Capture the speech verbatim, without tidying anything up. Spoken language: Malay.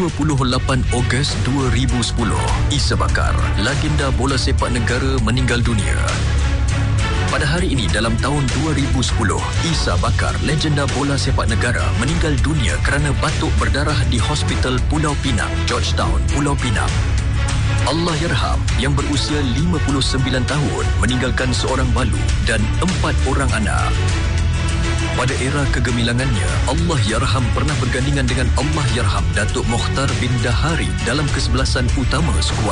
dua puluh lapan Ogos dua ribu sepuluh, Isa Bakar, legenda bola sepak negara meninggal dunia. Pada hari ini dalam tahun dua ribu sepuluh, Isa Bakar, legenda bola sepak negara, meninggal dunia kerana batuk berdarah di Hospital Pulau Pinang, Georgetown, Pulau Pinang. Allahyarham yang berusia lima puluh sembilan tahun meninggalkan seorang balu dan empat orang anak. Pada era kegemilangannya, Allahyarham pernah bergandingan dengan Allahyarham Datuk Mokhtar bin Dahari dalam kesebelasan utama skuad